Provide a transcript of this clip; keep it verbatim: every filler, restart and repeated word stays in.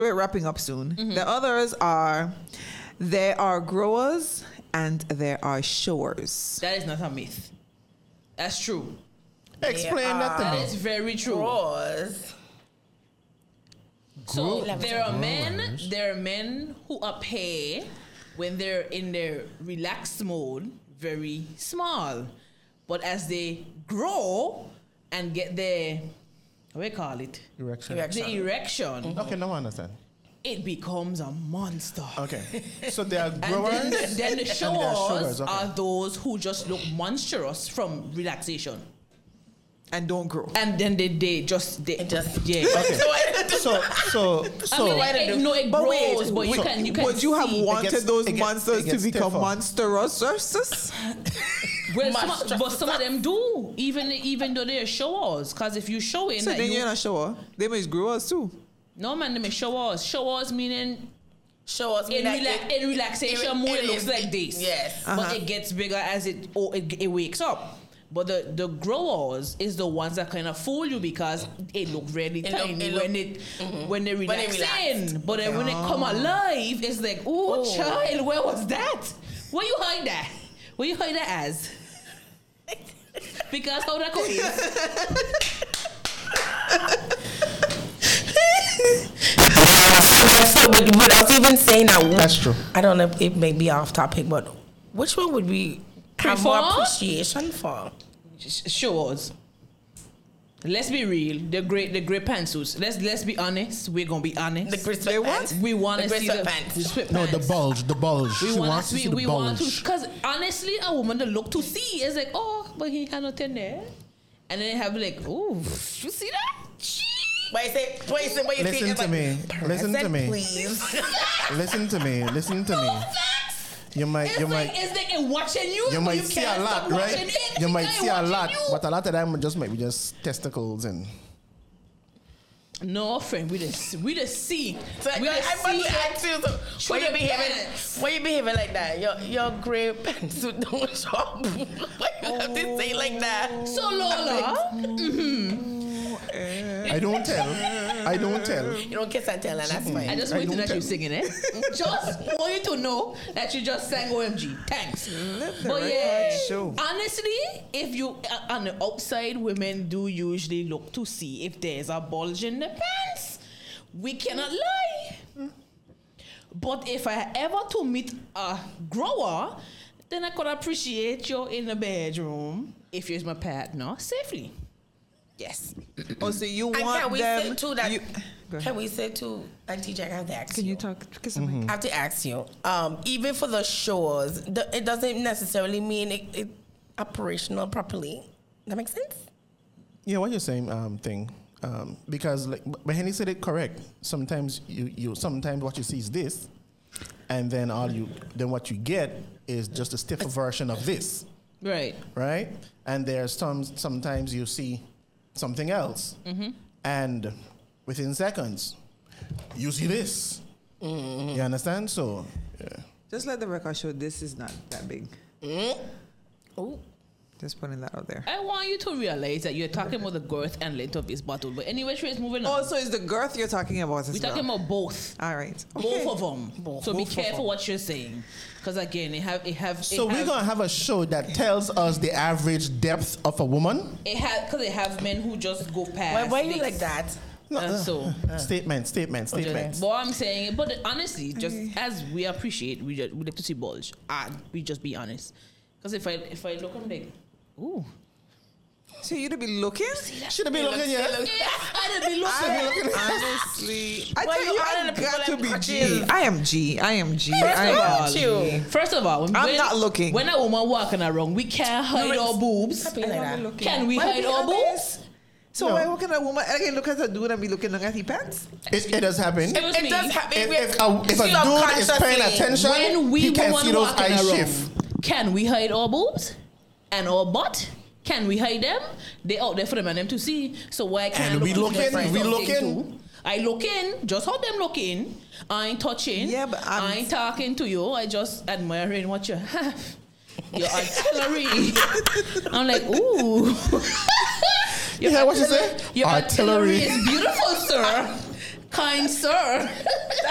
we're wrapping up soon. Mm-hmm. The others are, there are growers and there are showers. That is not a myth. That's true. Explain that to me. That is very true. Growers. So there are men, there are men who appear when they're in their relaxed mode very small. But as they grow and get their, what do you call it? Erection. Erection. The erection. Mm-hmm. Okay, now I understand. It becomes a monster. Okay. So there are growers. And then, then the showers, showers, okay. are those who just look monstrous from relaxation. And don't grow. And then they, they just, they, just yeah. Okay. So, so, so. I mean, like, it, no, it But wait, grows, but you so can, you can would you have see. wanted gets- those it gets- monsters it gets to become stiffer. monstrous? Well, some, but some of them do, even even though they're showers. Because if you show in So that then you, you're not shower. They may growers too. no man, they may showers. Showers meaning Show us in, like rela- it- in relaxation it- mode, it it looks is- like this. Yes. Uh-huh. But it gets bigger as it oh, it, it wakes up. But the, the growers is the ones that kind of fool you because it look really It look- tiny it look- when it mhm. when they When they relax relax. in. But then when it come alive, it's like, oh, Oh. child, where was that? Where you hide that? Where you hide that as? Because how that go is. So, but without even saying that, That's true. I don't know if it may be off topic, but which one would we have more Prefer? appreciation for? Sh- Showers. Let's be real. The great, the great pantsuits. Let's let's be honest. We're gonna be honest. The great They what? sweatpants. we want the to great see the, sweatpants. the sweatpants. No, the bulge, the bulge. We she want wants to we, see the we want to, bulge. because honestly, a woman to look to see is like, oh, but he had nothing there, and then they have like, oh, you see that? Gee. Why you say? Why you say? Why you Listen feel- to me. Listen to Present, me. please. Listen to me. Listen to me. You might, It's you like might, it's like it watching you. you but might you see a can't lot, stop watching right? it. You It's might like see a watching lot, you. but a lot of them just might be just testicles and. No, friend, we just we just see. So we I, just I see must ask you, so through why you the behaving? pants. Why you behaving like that? Your your grey pantsuit don't show up. Why you have to say like that? So Lola, I don't tell. I don't tell. You don't kiss and tell, and that's fine. I just I want you to don't know that tell. you're singing it. Just want you to know that you just sang O M G. Thanks. Live the But right yeah, hard show. honestly, if you uh, on the outside, women do usually look to see if there's a bulge in the pants. We cannot lie. But if I ever to meet a grower, then I could appreciate you in the bedroom if you're my partner safely. Yes. Oh, so you And want can we them? say too that? you- Go ahead. Can we say too? Auntie Jack, I have to ask Can you. you talk? Kiss Mm-hmm. me. I have to ask you. Um, even for the shows, the, it doesn't necessarily mean it, it operational properly. That makes sense. Yeah, what you're saying, um, thing, um, because like, but Henny said it correct. Sometimes you, you, sometimes what you see is this, and then all you, then what you get is just a stiffer version of this, Right. right? And there's some, sometimes you see something else, and within seconds, you see this. You understand? So, yeah. Just let the record show this is not that big. Oh, Just putting that out there. I want you to realize that you're talking about the girth and length of this bottle. But anyway, Trace, moving on. Oh, so it's the girth you're talking about as We're well. talking about both. All right. Both Okay. of them. So be Both of careful them. what you're saying. Because again, it have it have So it we're have, gonna have a show that tells us the average depth of a woman. it have because they have men who just go past. why, why you this. like that? No, Uh, so statement, statement, statement. but I'm saying, but honestly, just as we appreciate, we just we like to see bulge. And we just be honest. Because if I if I look, I'm like, ooh. So you'd be looking? Should have been looking, yeah. I'd be looking. Honestly, I Why tell you you, honor I the people got to that be cut G. you? I am G. I am G. First I of am all, G. First of all, when, I'm when- not looking. When a woman walking around, we can't hide our boobs. Stop being like that. looking. Can we Why hide be our honest? boobs? So No. why look at a woman? I can look at a dude and be looking at his pants. It, it does happen. Excuse It me. does happen. If, We- if a, if a dude is paying subconsciously. attention, When we he can women see those walking eyes around, shift. can we hide our boobs and our butt? Can we hide them? They out there for them and them to see. So why can't And we look looking, different we something looking. too? I look in, just how them looking. I ain't touching. Yeah, but I'm- I ain't talking to you. I just admiring what you have. Your artillery. I'm like, ooh. You hear what you say? Your artillery Artillery. is beautiful, sir. Kind sir.